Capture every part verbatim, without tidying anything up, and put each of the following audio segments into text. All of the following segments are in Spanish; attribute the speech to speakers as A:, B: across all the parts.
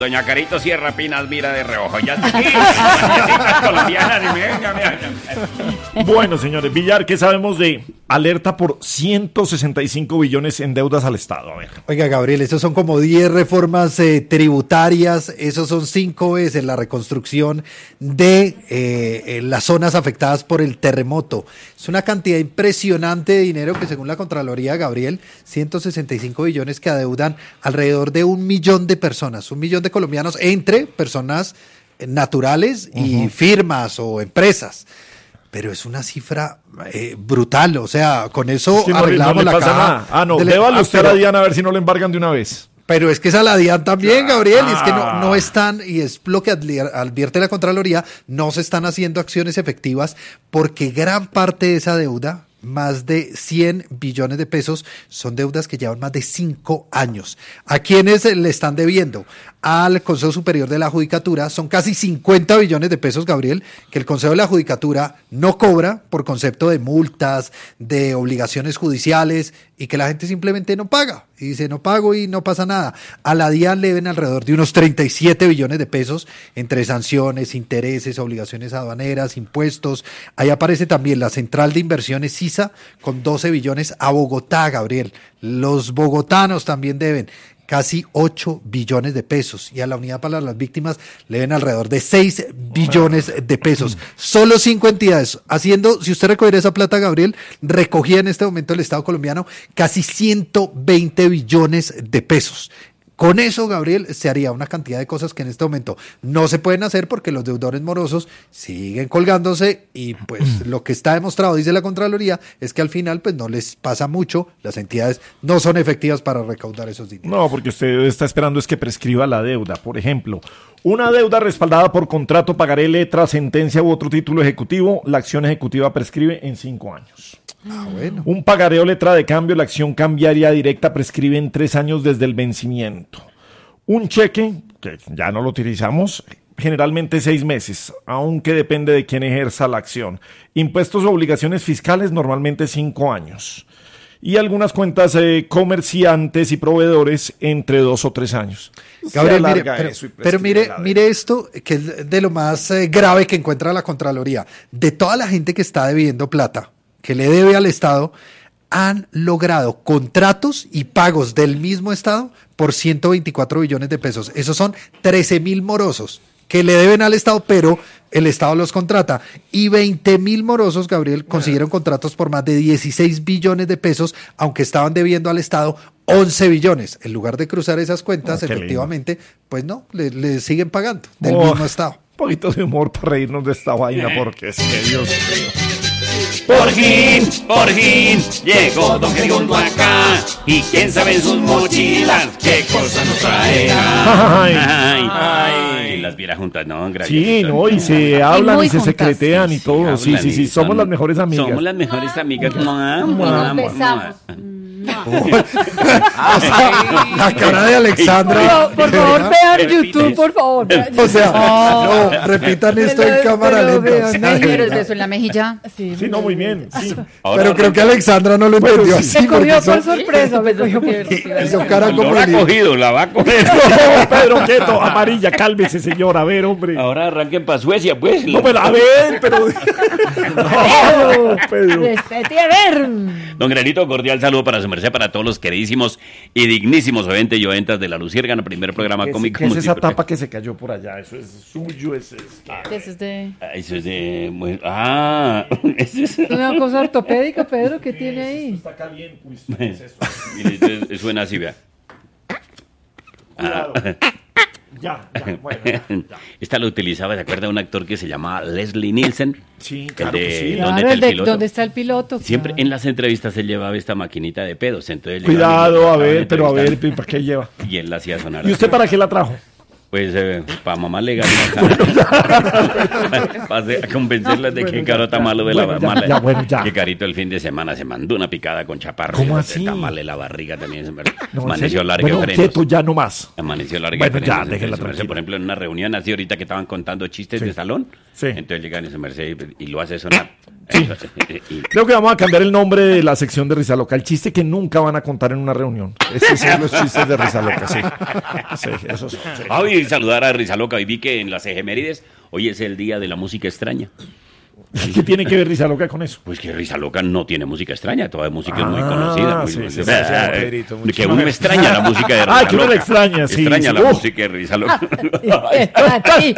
A: Doña Carito Sierra Pinas mira de reojo. Ya está aquí. Las colombianas, y mira, mira, mira.
B: Bueno, señores, Villar, ¿qué sabemos de alerta por ciento sesenta y cinco billones en deudas al Estado? A ver.
C: Oiga, Gabriel, esos son como diez reformas eh, tributarias, esos son cinco veces la reconstrucción de eh, eh, las zonas afectadas por el terremoto. Es una cantidad impresionante de dinero que, según la Contraloría, Gabriel, ciento sesenta y cinco billones que adeudan alrededor de un millón de personas, un millón de colombianos, entre personas naturales y uh-huh. firmas o empresas. Pero es una cifra eh, brutal, o sea, con eso
B: es que no,
C: arreglamos
B: no le
C: la
B: pasa
C: caja.
B: Nada. Ah, no,
C: de
B: dévale
C: ah,
B: usted
C: pero,
B: a Diana a ver si no le embargan de una vez.
C: Pero es que es a la DIAN también, Gabriel,
B: ah.
C: y es que no, no están, y es lo que advierte la Contraloría, no se están haciendo acciones efectivas porque gran parte de esa deuda, más de cien billones de pesos, son deudas que llevan más de cinco años. ¿A quiénes le están debiendo? Al Consejo Superior de la Judicatura. Son casi cincuenta billones de pesos, Gabriel, que el Consejo de la Judicatura no cobra por concepto de multas, de obligaciones judiciales, y que la gente simplemente no paga. Y dice, no pago y no pasa nada. A la DIAN le deben alrededor de unos treinta y siete billones de pesos entre sanciones, intereses, obligaciones aduaneras, impuestos. Ahí aparece también la Central de Inversiones SISA con doce billones a Bogotá, Gabriel. Los bogotanos también deben casi ocho billones de pesos, y a la Unidad para las Víctimas le deben alrededor de seis billones de pesos. Solo cinco entidades, haciendo, si usted recogiera esa plata, Gabriel, recogía en este momento el Estado colombiano casi ciento veinte billones de pesos. Con eso, Gabriel, se haría una cantidad de cosas que en este momento no se pueden hacer porque los deudores morosos siguen colgándose, y pues lo que está demostrado, dice la Contraloría, es que al final pues no les pasa mucho, las entidades no son efectivas para recaudar esos dineros.
B: No, porque usted está esperando es que prescriba la deuda. Por ejemplo, una deuda respaldada por contrato, pagaré, letra, sentencia u otro título ejecutivo, la acción ejecutiva prescribe en cinco años.
C: Ah, bueno.
B: Un pagaré o letra de cambio, la acción cambiaria directa prescribe en tres años desde el vencimiento. Un cheque, que ya no lo utilizamos, generalmente seis meses, aunque depende de quién ejerza la acción. Impuestos o obligaciones fiscales, normalmente cinco años. Y algunas cuentas eh, comerciantes y proveedores entre dos o tres años.
C: Gabriel, mire, pero, pero mire, mire esto, que es de lo más eh, grave que encuentra la Contraloría. De toda la gente que está debiendo plata, que le debe al Estado, han logrado contratos y pagos del mismo Estado por ciento veinticuatro billones de pesos. Esos son trece mil morosos que le deben al Estado, pero el Estado los contrata. Y veinte mil morosos, Gabriel, consiguieron contratos por más de dieciséis billones de pesos, aunque estaban debiendo al Estado once billones. En lugar de cruzar esas cuentas, oh, efectivamente, lindo. Pues no, le, le siguen pagando del oh, mismo Estado.
B: Un poquito de humor para reírnos de esta vaina, porque es que Dios mío.
A: Por fin, por fin, llegó Don Geriondo acá, y quién sabe en sus mochilas qué cosa nos traerá. Ay, ay, ay, ay. Las viera juntas, ¿no?
B: Sí, no, y se hablan y se secretean y todo. Sí, sí, sí, somos las mejores amigas.
A: Somos las mejores amigas.
D: Y nos besamos.
C: O sea, la cara de Alexandra.
D: Por, por favor, vean YouTube, por favor.
C: O sea, no, repitan esto en cámara lenta.
D: Pero el beso en la mejilla.
B: Sí, sí, no, muy bien. Sí.
C: Ahora, pero creo que Alexandra no lo entendió
B: bueno,
C: así.
D: Me cogió por sorpresa. Me cogió por sorpresa.
C: Hizo cara como.
A: No la ha cogido, la va a coger.
B: No, Pedro, quieto, amarilla, cálmese, señor. A ver, hombre.
A: Ahora arranquen para Suecia, pues.
B: No, pero a ver, pero.
D: No, Pedro. Respete, a ver.
A: Don Granito, cordial saludo para su merced, para todos los queridísimos y dignísimos oyentes y oyentas de La Luciérgana, primer programa
B: ¿Qué
A: cómico.
B: ¿Qué es esa tapa que se cayó por allá? Eso es suyo, ese es.
D: Ah, eso es de...
A: Eso es de... Ah, eso es...
D: Una cosa ortopédica, Pedro, ¿qué tiene ahí?
B: Eso está caliente, pues, ¿qué es eso?
A: Mire, eso suena así, vea.
B: Cuidado. Ya, ya, bueno, ya, ya.
A: Esta lo utilizaba, ¿se acuerda de un actor que se llamaba Leslie Nielsen?
B: Sí,
A: el
B: claro
A: de,
B: que sí.
D: Claro,
A: ¿dónde, está el
D: de,
A: piloto?
D: ¿Dónde está el piloto?
A: Siempre
D: claro.
A: en las entrevistas él llevaba esta maquinita de pedos. Entonces
B: cuidado, a ver, pero a ver, ¿para qué lleva?
A: Y él la hacía sonar.
B: ¿Y usted para qué la trajo?
A: Pues eh, para mamá le ganó para convencerlas de que Caro está malo de la
B: bueno, ya,
A: mala.
B: ya, bueno, ya.
A: Que Carito el fin de semana se mandó una picada con chaparro.
B: ¿Cómo así?
A: Está mal de la barriga también. Se
B: No,
A: amaneció larga
B: bueno,
A: de frenos.
B: quieto, ya no más.
A: Amaneció larga
B: Bueno,
A: de
B: ya,
A: frenos.
B: déjela
A: Entonces,
B: tranquila.
A: por ejemplo, en una reunión así ahorita que estaban contando chistes
B: Sí.
A: de salón,
B: Sí.
A: Entonces llegan ese Mercedes y lo hace sonar.
B: Sí.
A: Y-
B: Creo que vamos a cambiar el nombre de la sección de Risa Loca. El chiste que nunca van a contar en una reunión. Esos son los chistes de Risa Loca, sí. Sí, esos son. Sí.
A: Ah, y saludar a Risa Loca. Y vi que en las efemérides hoy es el día de la música extraña.
B: ¿Qué tiene que ver Risa Loca con eso?
A: Pues que Risa Loca no tiene música extraña, toda música es muy
B: Ah,
A: conocida. Muy,
B: sí,
A: muy-
B: sí,
A: o
B: sí,
A: sea,
E: sí,
A: eh,
E: Pedrito, mucho.
A: que uno extraña la música de Risa
B: Ah, que uno
A: Loca.
B: la extraña, sí,
A: Extraña
B: sí.
A: la
B: Uf.
A: música de Risa Loca.
D: Ay,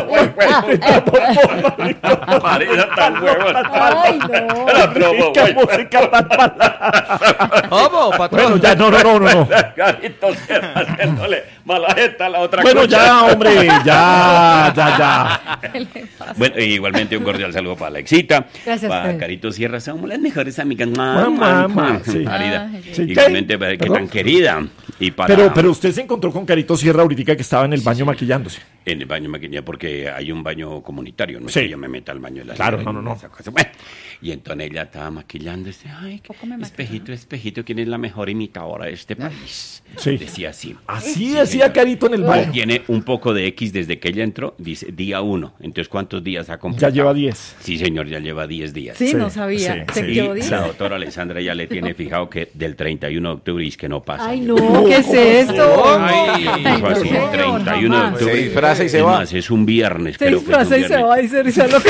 A: Parece tan huevón.
D: no.
A: Era promo,
B: ¿Qué
A: güey.
B: música tan mala?
E: ¿Cómo, patrón?
B: Bueno, ya, no, no, no, no, no.
A: Carito Sierra haciéndole mala jeta a la otra
B: Bueno,
A: concha.
B: ya, hombre, ya, ya, ya.
A: Bueno, e igualmente un cordial saludo para Alexita,
D: Gracias,
A: para
D: Pedro.
A: Carito Sierra, somos las mejores amigas.
B: Mamá, mamá, sí.
A: Marida.
D: Ay,
B: Sí,
A: Igualmente,
B: ¿qué?
A: para que
B: ¿Perdón?
A: tan querida. Y para
B: Pero, pero usted se encontró con Carito Sierra ahorita que estaba en el baño maquillándose.
A: en el baño maquinilla, porque hay un baño comunitario, no es
B: Sí.
A: que yo me meta al baño de la
B: Claro,
A: señora
B: no,
A: y
B: no, no.
A: esa cosa. Bueno, y entonces ella estaba maquillándose. Ay,
D: Poco me
A: espejito, espejito, ¿quién es la mejor imitadora de este país?
B: Sí.
A: Decía así.
B: Así
A: Sí,
B: decía
A: señor.
B: Carito en el baño.
A: Tiene un poco de X desde que ella entró, dice día uno. Entonces, ¿cuántos días ha
B: Ya
A: completado?
B: lleva diez.
A: Sí, señor, ya lleva diez días.
D: Sí,
B: Sí,
D: no sabía.
B: sí,
D: Se
B: sí.
D: quedó
A: Y
D: diez.
A: la doctora Alessandra ya le tiene fijado que del treinta y uno de octubre es que no pasa.
D: Ay, no, ¿qué es esto?
E: Ay,
A: Dijo así,
D: no,
A: treinta y uno de
D: jamás.
A: octubre.
E: Se disfraza y se
A: Es
E: va.
A: más, es un viernes.
D: Se
A: creo que es un
D: disfraza y se
A: viernes.
D: va, dice Risa Loca.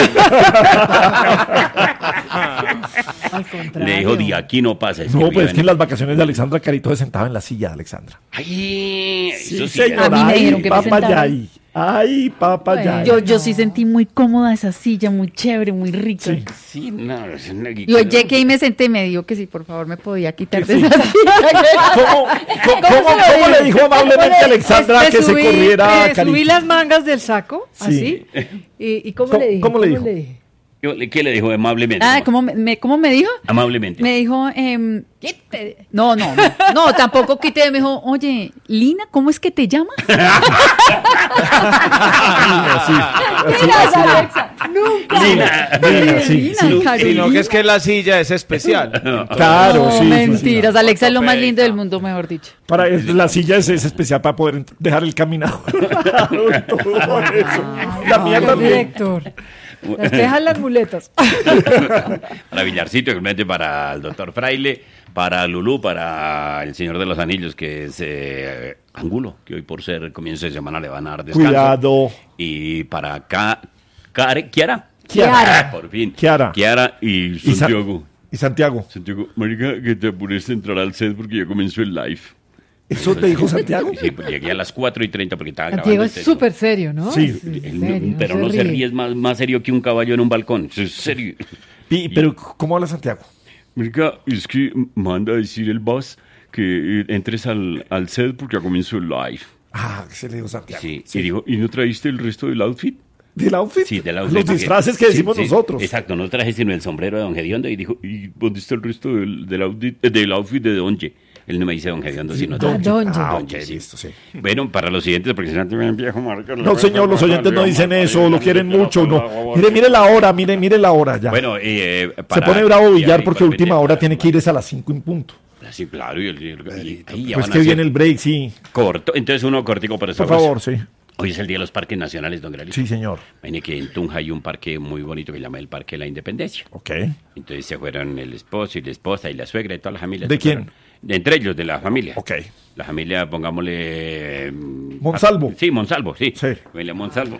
D: Al contrario.
A: Le dijo, de aquí no pasa. Es
B: No,
A: que
B: pues es
A: viven-
B: que en las vacaciones de Alexandra Carito se sentaba en la silla de Alexandra.
A: Ay, eso sí.
B: señor.
D: A mí me dijeron
B: Ay,
D: que me sentara.
B: papayay. Ay, papayay.
D: Yo, yo sí sentí muy cómoda esa silla, muy chévere, muy rica.
B: Sí.
A: Sí, no, es una-
D: Yo llegué y me senté y me dijo que sí, por favor, me podía quitar de esa silla.
B: ¿Cómo, cómo, cómo-
D: se lo
B: cómo
D: dije?
B: le dijo amablemente a Alexandra
D: Me
B: que se
D: subí,
B: corriera
D: me
B: Carito?
D: subí las mangas del saco,
B: Sí.
D: así. ¿Y, y cómo,
B: ¿Cómo-
D: le dije?
B: cómo le dijo?
D: dije?
A: Yo- ¿Qué le dijo amablemente?
D: Ah, ¿cómo me, me- cómo me dijo?
A: Amablemente.
D: Me dijo, em, quite. No, no, no, no, tampoco quité. Me dijo, oye, Lina, ¿cómo es que te llamas?
B: Así, así,
D: Mira,
B: así.
D: Alexa, nunca.
B: Lina, Lina, sí,
D: Lina,
B: sí.
D: Carolina.
E: Sino que es que la silla es especial.
B: Claro,
D: No,
B: sí, sí, sí.
D: mentiras. Alexa es lo más
E: Ortopédica.
D: lindo del mundo, mejor dicho.
B: Para es- la silla es, es especial para poder ent- dejar el caminador. Todo eso. La mía
D: Ay,
B: también.
D: director. Las dejan las muletas.
A: Para Villarcito, igualmente para el doctor Fraile, para Lulú, para el Señor de los Anillos, que es eh, Angulo, que hoy por ser comienzo de semana le van a dar descanso.
B: Cuidado.
A: Y para Ca Care- Kiara.
B: Kiara.
A: Por fin.
B: Kiara.
A: Kiara y
B: Y Sa-
A: Santiago.
B: Y Santiago.
A: Santiago, marica, que te apures a entrar al set porque ya comenzó el live.
B: ¿Eso te dijo Santiago?
A: Sí, pues llegué a las cuatro y treinta porque estaba
D: Diego
A: grabando
D: es
A: el texto.
D: súper serio, ¿no?
B: Sí.
D: Es- es
A: Él
D: serio,
A: no- pero no se
D: ríe.
A: ríe, es más, más serio que un caballo en un balcón. Eso es serio.
B: Y- pero, ¿cómo habla Santiago?
A: Marica, es que manda a decir el boss que eh, entres al, al set porque ya comenzó el live.
B: Ah, ¿qué se le dijo Santiago?
A: Sí, y dijo, ¿y no traíste el resto del outfit?
B: ¿Del outfit?
A: Sí, del outfit.
B: Los
A: porque-
B: disfraces que
A: sí,
B: decimos
A: sí,
B: nosotros.
A: Exacto, no traje sino el sombrero de Don Gediondo y dijo, ¿y dónde está el resto del, del, outfit, eh, del outfit de Donje? Él no me dice Don Gediondo, sino
D: Don-
A: Donje.
D: Donje.
B: Ah, ok,
A: Donje, sí.
B: listo, sí.
A: Bueno, para los siguientes, porque si no te ven viejo, marica,
B: No, señor, los oyentes no dicen eso, lo quieren mucho, no. Mire, mire la hora, mire, mire la hora ya.
A: Bueno, eh,
B: Se
A: para-
B: pone bravo
A: y
B: Villar
A: ahí,
B: porque
A: igualmente,
B: última hora
A: para-
B: tiene que ir es a las cinco en punto.
A: Sí, claro, y, el- y el- y- ahí ya
B: Pues
A: van
B: que
A: a
B: viene
A: ser
B: el break, sí.
A: corto. Entonces uno cortico para
B: Por favor, sí.
A: Hoy es el Día de los Parques Nacionales, don Gralito.
B: Sí, señor.
A: Viene que en Tunja hay un parque muy bonito que se llama el Parque de la Independencia.
B: Ok.
A: Entonces se fueron el esposo y la esposa y la suegra y toda la familia.
B: ¿De
A: se
B: quién?
A: fueron. De entre ellos, de la familia.
B: Ok.
A: La familia, pongámosle... mm,
B: Monsalvo.
A: Sí, Monsalvo, sí.
B: Sí.
A: Familia Monsalvo.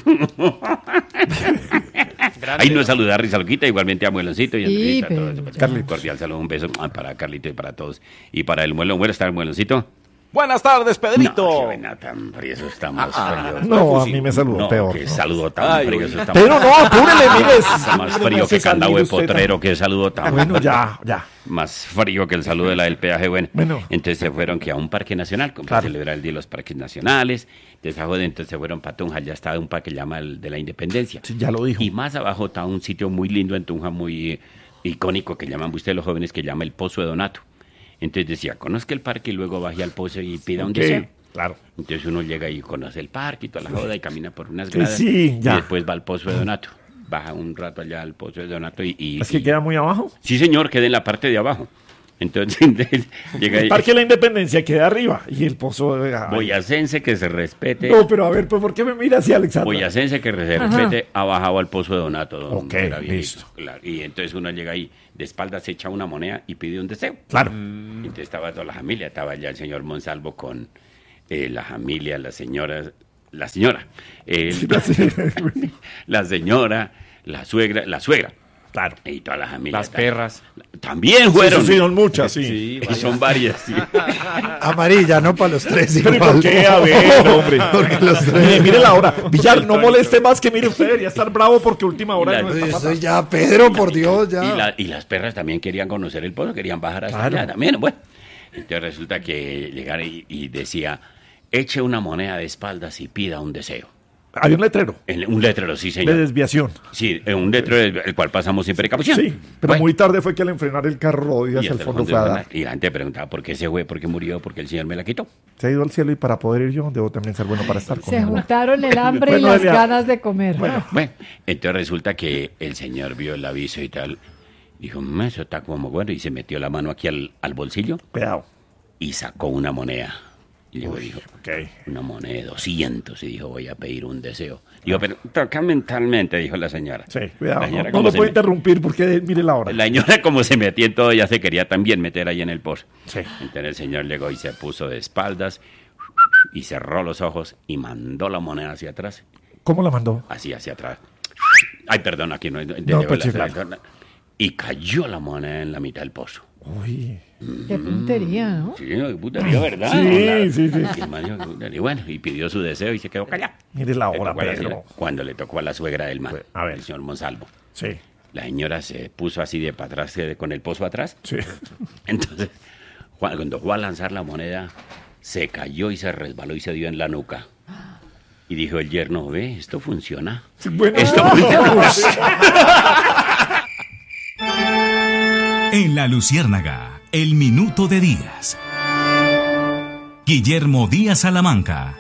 A: Ahí no es saludar a Rizaloquita, igualmente a Mueloncito y a
D: Sí,
A: Andreita, todo
D: pero
A: eso.
D: ya.
A: Carlitos, cordial saludo, un beso ah, para Carlito y para todos. Y para el Muelón, ¿bueno está el Mueloncito?
E: Buenas tardes, Pedrito.
A: No, qué buena, tan frío, eso está más frío.
B: No, a mí me saludó
A: No,
B: peor.
A: qué
B: ¿no?
A: saludo tan
E: Ay,
A: frío,
E: uy.
A: eso está
B: Pero no, apúrele, mire.
A: Está más frío que candado de potrero, que saludo tan
B: Bueno, ya, ya.
A: más frío que el saludo de la del peaje, bueno.
B: Bueno.
A: Entonces se fueron que a un parque nacional, como
B: Claro.
A: para celebrar el Día de los Parques Nacionales. Entonces, a joder, entonces se fueron para Tunja, ya estaba un parque que llama el de la Independencia.
B: Sí, ya lo dijo.
A: Y más abajo está un sitio muy lindo en Tunja, muy eh, icónico, que llaman ustedes los jóvenes, que llama el Pozo de Donato. Entonces decía, conozca el parque y luego baje al pozo y pida un
B: Ok,
A: deseo.
B: claro.
A: Entonces uno llega y conoce el parque y toda la joda y camina por unas
B: Sí,
A: gradas.
B: sí, ya.
A: Y después va al Pozo de Donato. Baja un rato allá al Pozo de Donato y... y-
B: Es que
A: y-
B: queda muy abajo.
A: Sí, señor, queda en la parte de abajo. Entonces, llega
B: El
A: ahí,
B: Parque de la Independencia queda arriba y el pozo de... ay.
A: boyacense que se respete,
B: No, pero a ver, pues, ¿por qué me mira así, Alexandra?
A: boyacense que se respete, ha bajado al pozo de Donato. Don
B: Ok,
A: era viejito,
B: listo.
A: claro. Y entonces uno llega ahí, de espaldas se echa una moneda y pide un deseo.
B: Claro.
A: Y entonces estaba toda la familia, estaba ya el señor Monsalvo con eh, la familia, la señora, la señora, eh, la señora, la suegra, la suegra.
B: Claro.
A: Y toda la familia.
E: Las
A: está-
E: perras.
A: También fueron.
B: Sí, sí, son muchas, sí.
E: Sí,
A: Y son varias, sí.
C: Amarilla, no para los tres
B: Pero ¿y
C: igual.
B: por qué? A ver, hombre.
C: Porque los
B: Mire,
C: tres...
B: mire la hora. Villar, no moleste más que mire usted, debería estar bravo porque última hora
A: Y
B: no
A: la-
B: está
C: Eso
B: pasando.
C: ya, Pedro, por Dios, ya.
A: Y, la- y las perras también querían conocer el pozo, querían bajar hasta
B: Claro.
A: allá también. Bueno, entonces resulta que llegara y, y decía, eche una moneda de espaldas y pida un deseo.
B: Había un letrero
A: En un letrero, sí,
B: de
A: señor.
B: desviación.
A: Sí, en un letrero del el cual pasamos sin precaución.
B: Sí, pero
A: Bueno,
B: muy tarde fue que al enfrenar el carro y
A: y
B: hacia el
A: hasta
B: fondo fue a dar.
A: Y la gente preguntaba por qué se fue, por qué murió, por qué el señor me la quitó.
B: Se ha ido al cielo y para poder ir yo debo también ser bueno para estar con
F: Se
B: él.
F: juntaron el hambre y
B: Bueno,
F: las
B: Elia.
F: ganas de comer.
A: Bueno, entonces resulta que el señor vio el aviso y tal. Dijo, "Mm, eso está como bueno", y se metió la mano aquí al, al bolsillo
B: Cuidado.
A: y sacó una moneda. Y luego
B: Uy,
A: dijo,
B: ok.
A: una moneda de doscientos, y dijo, voy a pedir un deseo. Dijo, pero toca mentalmente, dijo la señora.
B: Sí, cuidado.
A: La
B: No,
A: señora
B: no
A: como
B: lo
A: se
B: puede
A: me-
B: interrumpir porque mire la hora.
A: La señora como se metía en todo, ya se quería también meter ahí en el pozo.
B: Sí.
A: Entonces el señor llegó y se puso de espaldas y cerró los ojos y mandó la moneda hacia atrás,
B: ¿Cómo la mandó?
A: así hacia atrás. Ay, perdón, aquí no.
B: No,
A: llegó
B: pues,
A: la-
B: chiflado.
A: y cayó la moneda en la mitad del pozo.
B: Uy.
F: Qué puntería, ¿no?
A: Sí, qué putería, ¿verdad?
B: Sí,
A: La-
B: sí, sí.
A: Y el man dijo, qué putería. Y bueno, y pidió su deseo y se quedó callado.
B: Mire la
A: Le
B: hora,
A: tocó a la
B: Pedro.
A: señora. Cuando le tocó a la suegra del man,
B: Pues, a ver.
A: el señor Monsalvo.
B: Sí,
A: La señora se puso así de para atrás, eh, con el pozo atrás.
B: sí.
A: Entonces, Juan- cuando fue a lanzar la moneda, se cayó y se resbaló y se dio en la nuca. Y dijo el yerno, ve, esto funciona.
B: Bueno,
A: Esto funciona.
G: En La Luciérnaga, el minuto de Díaz. Guillermo Díaz Salamanca.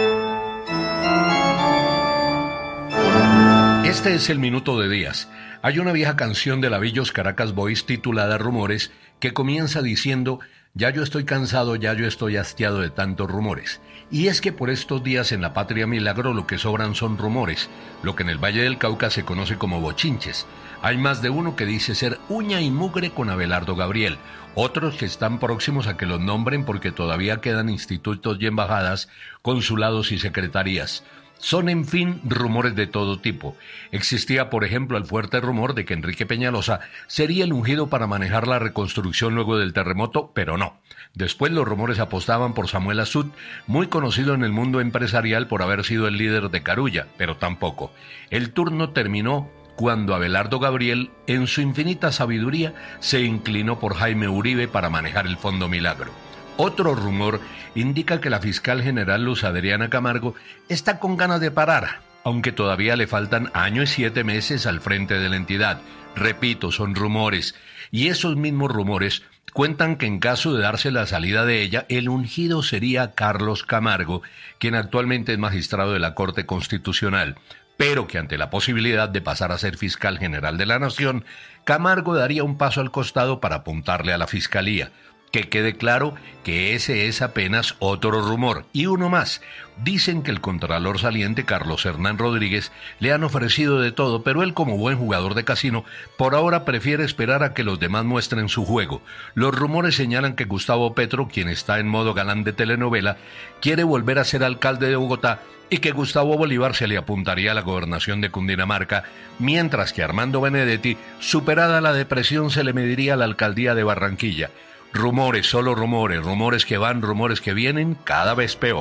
H: Este es el minuto de Díaz. Hay una vieja canción de la Villos Caracas Boys titulada Rumores que comienza diciendo: ya yo estoy cansado, ya yo estoy hastiado de tantos rumores. Y es que por estos días en la Patria Milagro lo que sobran son rumores, lo que en el Valle del Cauca se conoce como bochinches. Hay más de uno que dice ser uña y mugre con Abelardo Gabriel, otros que están próximos a que los nombren porque todavía quedan institutos y embajadas, consulados y secretarías. Son, en fin, rumores de todo tipo. Existía, por ejemplo, el fuerte rumor de que Enrique Peñalosa sería el ungido para manejar la reconstrucción luego del terremoto, pero no. Después los rumores apostaban por Samuel Azud, muy conocido en el mundo empresarial por haber sido el líder de Carulla, pero tampoco. El turno terminó cuando Abelardo Gabriel, en su infinita sabiduría, se inclinó por Jaime Uribe para manejar el Fondo Milagro. Otro rumor indica que la fiscal general Luz Adriana Camargo está con ganas de parar, aunque todavía le faltan año y siete meses al frente de la entidad. Repito, son rumores. Y esos mismos rumores cuentan que en caso de darse la salida de ella, el ungido sería Carlos Camargo, quien actualmente es magistrado de la Corte Constitucional, pero que ante la posibilidad de pasar a ser fiscal general de la Nación, Camargo daría un paso al costado para apuntarle a la fiscalía. Que quede claro que ese es apenas otro rumor. Y uno más. Dicen que el contralor saliente Carlos Hernán Rodríguez le han ofrecido de todo, pero él, como buen jugador de casino, por ahora prefiere esperar a que los demás muestren su juego. Los rumores señalan que Gustavo Petro, quien está en modo galán de telenovela, quiere volver a ser alcalde de Bogotá y que Gustavo Bolívar se le apuntaría a la gobernación de Cundinamarca, mientras que Armando Benedetti, superada la depresión, se le mediría a la alcaldía de Barranquilla. Rumores, solo rumores, rumores que van, rumores que vienen, cada vez peor.